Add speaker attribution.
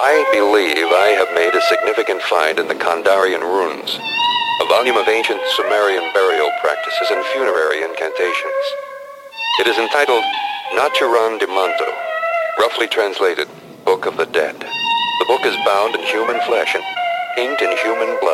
Speaker 1: I believe I have made a significant find in the Kandarian runes, a volume of ancient Sumerian burial practices and funerary incantations. It is entitled Naturan de Manto, roughly translated, Book of the Dead. The book is bound in human flesh and inked in human blood.